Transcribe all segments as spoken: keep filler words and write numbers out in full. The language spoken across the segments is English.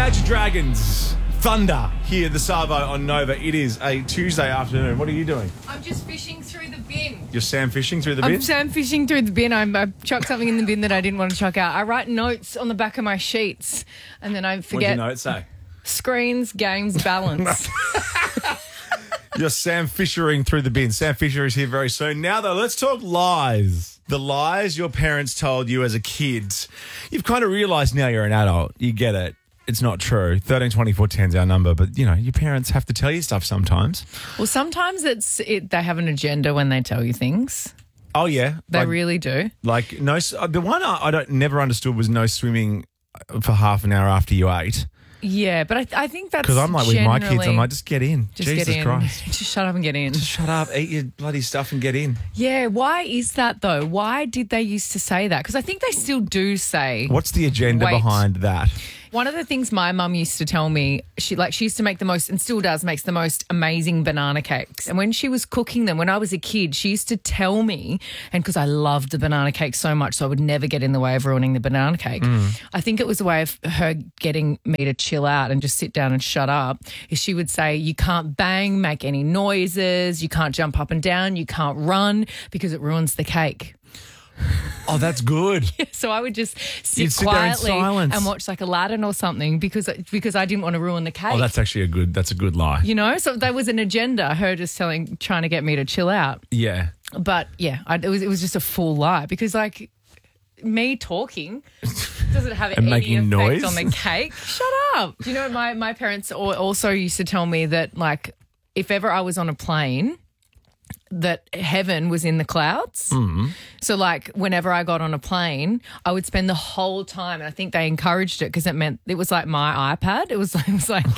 Imagine Dragons, Thunder, here the Savo on Nova. It is a Tuesday afternoon. What are you doing? I'm just fishing through the bin. You're Sam fishing through the I'm bin? Sam fishing through the bin. I'm, I chucked something in the bin that I didn't want to chuck out. I write notes on the back of my sheets and then I What forget. did your notes say? Screens, games, balance. You're Sam fishing through the bin. Sam Fisher is here very soon. Now, though, let's talk lies. The lies your parents told you as a kid. You've kind of realised now you're an adult. You get it. It's not true. thirteen twenty-four ten is our number, but, you know, your parents have to tell you stuff sometimes. Well, sometimes it's it, they have an agenda when they tell you things. Oh, yeah. They like, really do. Like, no. The one I I don't never understood was no swimming for half an hour after you ate. Yeah, but I, I think that's Because I'm like, with my kids, I'm generally- like, just get in. Just Jesus get in. Christ. Just shut up and get in. Just shut up, eat your bloody stuff and get in. Yeah, why is that though? Why did they used to say that? Because I think they still do say. What's the agenda Wait. behind that? One of the things my mum used to tell me, she like she used to make the most, and still does, makes the most amazing banana cakes. And when she was cooking them, when I was a kid, she used to tell me, and because I loved the banana cake so much, so I would never get in the way of ruining the banana cake. Mm. I think it was a way of her getting me to chill out and just sit down and shut up. Is she would say, you can't bang, make any noises, you can't jump up and down, you can't run because it ruins the cake. Oh, that's good. So I would just sit You'd sit there in quietly silence. and watch like Aladdin or something because because I didn't want to ruin the cake. Oh, that's actually a good, that's a good lie. You know, so that was an agenda, her just telling, trying to get me to chill out. Yeah. But yeah, I, it was it was just a full lie because like me talking doesn't have And any making effect noise? on the cake. Shut up. Do you know, my, my parents al- also used to tell me that like if ever I was on a plane, that heaven was in the clouds. Mm. So like whenever I got on a plane, I would spend the whole time, and I think they encouraged it because it meant it was like my iPad. It was like, it was like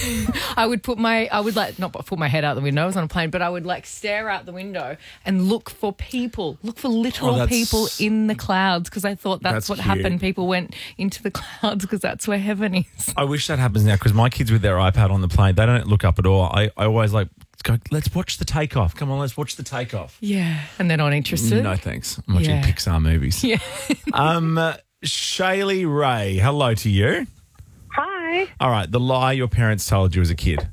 I would put my, I would like not put my head out the window. I was on a plane, but I would like stare out the window and look for people, look for literal Oh, that's- people in the clouds because I thought that's, That's what cute. happened. People went into the clouds because that's where heaven is. I wish that happens now because my kids with their iPad on the plane, they don't look up at all. I, I always like, go, let's watch the takeoff. Come on, let's watch the takeoff. Yeah, and they're not interested. No, thanks. I'm watching Yeah. Pixar movies. Yeah. um, uh, Shaylee Ray, hello to you. Hi. All right, the lie your parents told you as a kid.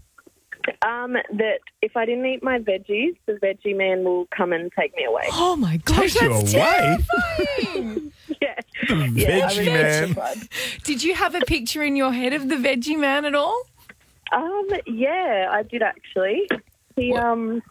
Um, that if I didn't eat my veggies, the veggie man will come and take me away. Oh my gosh, Take you that's away? terrifying. Yeah. The Yeah, veggie I was man. terrified. Did you have a picture in your head of the veggie man at all? Um, yeah, I did actually. He um,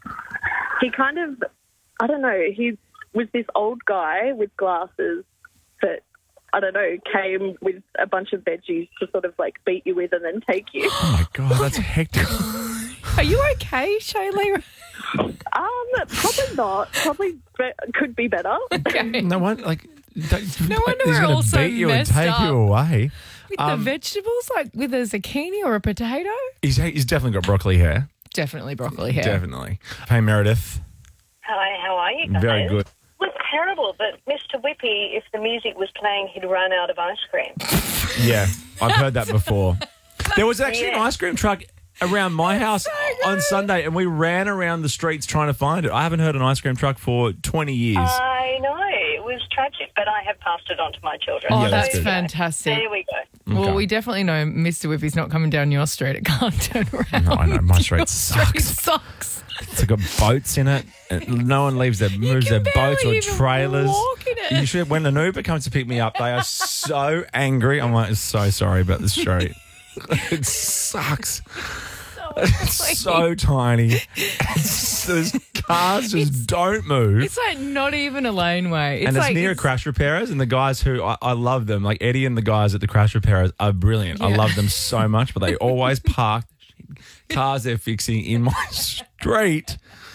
he kind of, I don't know. He was this old guy with glasses that I don't know came with a bunch of veggies to sort of like beat you with and then take you. Oh, my God, that's hectic. Are you okay, Shaylee? Um, probably not. Probably be- could be better. Okay. No one, like, that, No wonder he's we're gonna all so beat you and messed take up. you away. With Um, the vegetables, like with a zucchini or a potato? He's, he's definitely got broccoli hair. Definitely broccoli hair. Definitely. Hey, Meredith. Hi, how are you guys? Very good. It was terrible, but Mister Whippy, if the music was playing, he'd run out of ice cream. Yeah, I've heard that before. There was actually an Yeah. ice cream truck around my house on Sunday, and we ran around the streets trying to find it. I haven't heard an ice cream truck for twenty years. I know, it was tragic, but I have passed it on to my children. Oh, Yeah, that's that's good. fantastic. There we go. Well, Okay. we definitely know Mister Whippy's not coming down your street. It can't turn around. No, I know. My street Your sucks. sucks. It's got boats in it. And no one leaves their moves can their boats or barely even trailers. walk in it. You should, when an Uber comes to pick me up, they are so angry. I'm like, so sorry about the street. It sucks. It's so tiny. It's, those cars just don't move. It's like not even a laneway. It's and it's like near it's- crash repairers, and the guys who I, I love them, like Eddie and the guys at the crash repairers, are brilliant. I Yeah. love them so much, but they always park cars they're fixing in my street.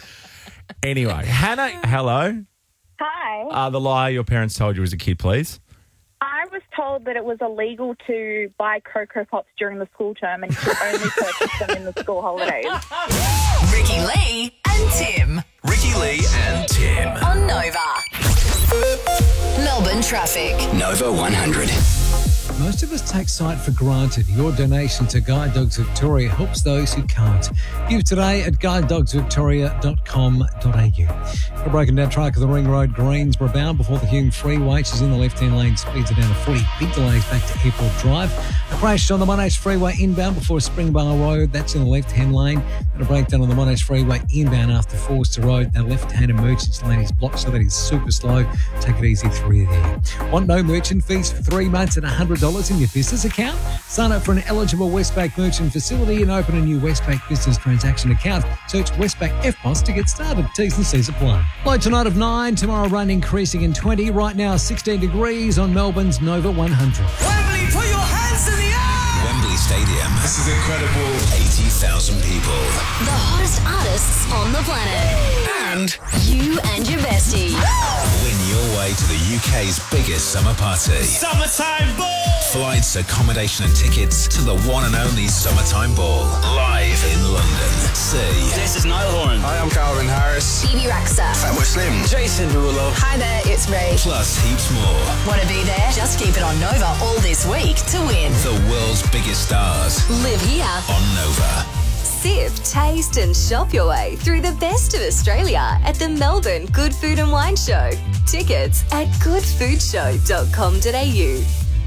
Anyway, Hannah, hello. Hi. Uh, the lie your parents told you as a kid, please. I was told that it was illegal to buy Cocoa Pops during the school term and you could only purchase them in the school holidays. Ricky Lee and Tim Ricky Lee and Tim. on Nova. Melbourne traffic. Nova one hundred. Most Most of us take sight for granted. Your donation to Guide Dogs Victoria helps those who can't. Give today at guide dogs victoria dot com dot a u. A broken down track of the Ring Road, Greensboro bound before the Hume Freeway. She's in the left-hand lane, speeds are down to forty. Big delays back to Airport Drive. A crash on the Monash Freeway inbound before Springbar Road. That's in the left-hand lane. And a breakdown on the Monash Freeway inbound after Forster Road. That left-hand emergency lane is blocked, so that is super slow. Take it easy through there. Want no merchant fees for three months and one hundred dollars in your business account? Sign up for an eligible Westpac merchant facility and open a new Westpac business transaction account. Search Westpac F P O S to get started. T's and C's apply. Low tonight of nine, tomorrow rain increasing in twenty. Right now sixteen degrees on Melbourne's Nova one hundred. Wembley, put your hands in the air! Wembley Stadium. This is incredible. eighty thousand people. The hottest artists on the planet. And You and your bestie. win your way to the U K's biggest summer party. Summertime ball! Flights, accommodation and tickets to the one and only Summertime Ball. Live in London. See. This is Niall Horan. Hi, I'm Calvin Harris. Phoebe Raxa. Fatboy Slim. Jason Derulo. Hi there, it's Ray. Plus heaps more. Want to be there? Just keep it on Nova all this week to win. The world's biggest stars Live here. on Nova. Sip, taste and shop your way through the best of Australia at the Melbourne Good Food and Wine Show. Tickets at good food show dot com dot a u.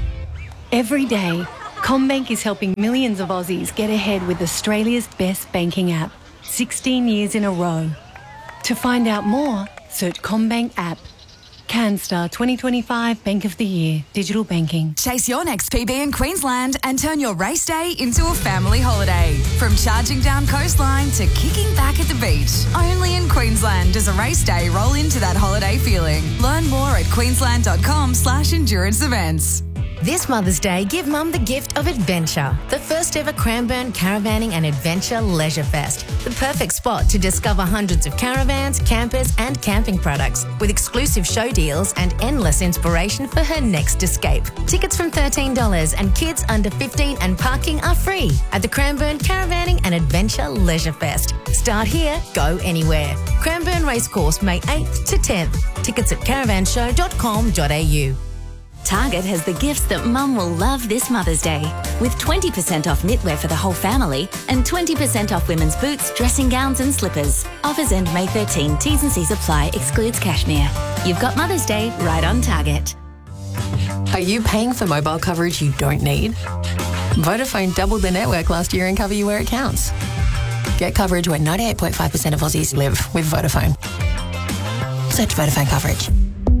Every day, CommBank is helping millions of Aussies get ahead with Australia's best banking app, sixteen years in a row. To find out more, search CommBank app. CanStar twenty twenty-five Bank of the Year, Digital Banking. Chase your next P B in Queensland and turn your race day into a family holiday. From charging down coastline to kicking back at the beach. Only in Queensland does a race day roll into that holiday feeling. Learn more at queensland.com slash endurance events. This Mother's Day, give Mum the gift of adventure. The first ever Cranbourne Caravanning and Adventure Leisure Fest. The perfect spot to discover hundreds of caravans, campers and camping products with exclusive show deals and endless inspiration for her next escape. Tickets from thirteen dollars and kids under fifteen and parking are free at the Cranbourne Caravanning and Adventure Leisure Fest. Start here, go anywhere. Cranbourne Racecourse, May eighth to tenth. Tickets at caravan show dot com dot a u. Target has the gifts that Mum will love this Mother's Day. With twenty percent off knitwear for the whole family and twenty percent off women's boots, dressing gowns and slippers. Offers end May thirteenth. T's and C's apply. Excludes cashmere. You've got Mother's Day right on Target. Are you paying for mobile coverage you don't need? Vodafone doubled their network last year and cover you where it counts. Get coverage where ninety-eight point five percent of Aussies live with Vodafone. Search Vodafone coverage.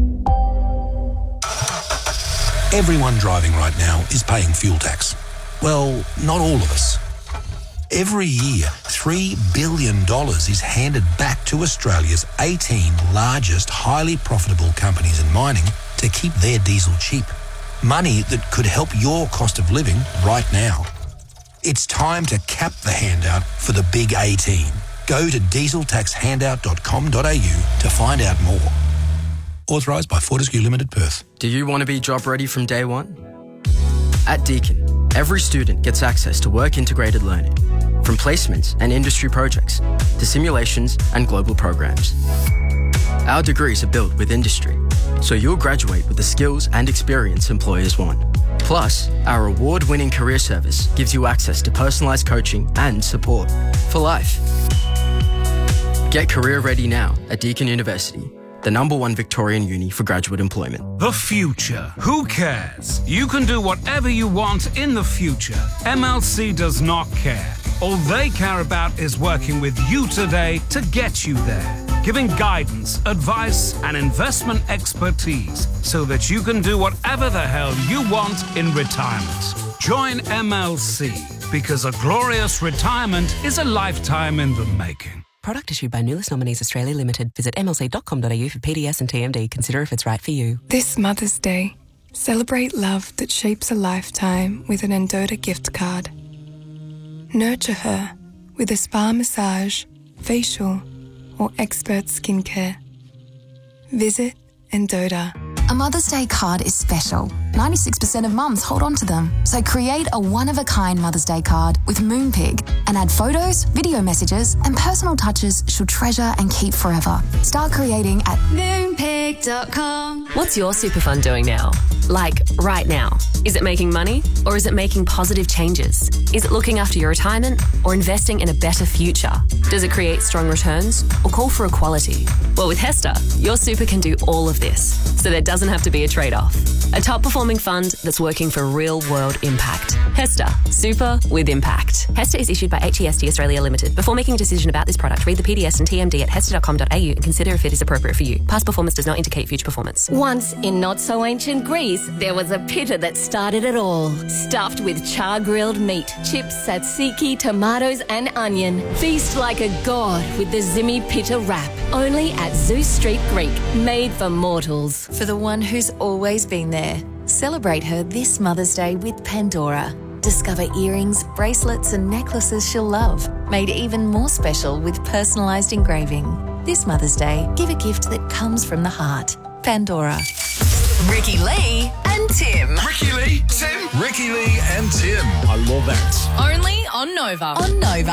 Everyone driving right now is paying fuel tax. Well, not all of us. Every year, three billion dollars is handed back to Australia's eighteen largest highly profitable companies in mining to keep their diesel cheap. Money that could help your cost of living right now. It's time to cap the handout for the big eighteen. Go to diesel tax handout dot com dot a u to find out more. Authorised by Fortescue Limited, Perth. Do you want to be job ready from day one? At Deakin, every student gets access to work-integrated learning, from placements and industry projects to simulations and global programs. Our degrees are built with industry, so you'll graduate with the skills and experience employers want. Plus, our award-winning career service gives you access to personalised coaching and support for life. Get career ready now at Deakin University, the number one Victorian uni for graduate employment. The future. Who cares? You can do whatever you want in the future. M L C does not care. All they care about is working with you today to get you there. Giving guidance, advice, and investment expertise so that you can do whatever the hell you want in retirement. Join M L C because a glorious retirement is a lifetime in the making. Product issued by Nulis Nominees Australia Limited. Visit m l c dot com dot a u for P D S and T M D. Consider if it's right for you. This Mother's Day, celebrate love that shapes a lifetime with an Endota gift card. Nurture her with a spa massage, facial, or expert skincare. Visit Endota. A Mother's Day card is special. ninety-six percent of mums hold on to them. So create a one-of-a-kind Mother's Day card with Moonpig and add photos, video messages, and personal touches she'll treasure and keep forever. Start creating at moonpig dot com. What's your super fund doing now? Like, right now. Is it making money or is it making positive changes? Is it looking after your retirement or investing in a better future? Does it create strong returns or call for equality? Well, with Hester, your super can do all of this, so there doesn't have to be a trade-off. A top-performing fund that's working for real-world impact. Hester, super with impact. Hester is issued by H E S T Australia Limited. Before making a decision about this product, read the P D S and T M D at hester dot com dot a u and consider if it is appropriate for you. Past performance does not indicate future performance. Once in not-so-ancient Greece, there was a pitta that started it all. Stuffed with char-grilled meat, chips, tzatziki, tomatoes and onion. Feast like a god with the Zimmy Pitta wrap. Only at Zeus Street Greek. Made for mortals. For the one who's always been there. Celebrate her this Mother's Day with Pandora. Discover earrings, bracelets and necklaces she'll love. Made even more special with personalised engraving. This Mother's Day, give a gift that comes from the heart. Pandora. Ricky Lee and Tim. Ricky Lee, Tim. Ricky Lee and Tim. I love that. Only on Nova. On Nova.